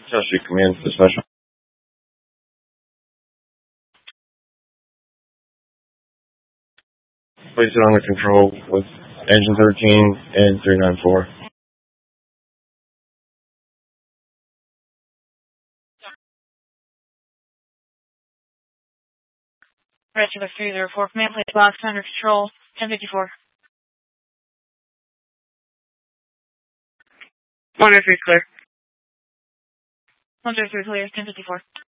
South Street Command for the special. Place it under control with engine 13 and 394. Regular 304, command place box under control, 1054. 103 clear. 103 clear, 1054.